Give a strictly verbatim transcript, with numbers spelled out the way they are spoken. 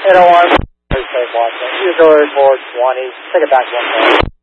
eight oh one, Washington. User four twenty. Take it back one more.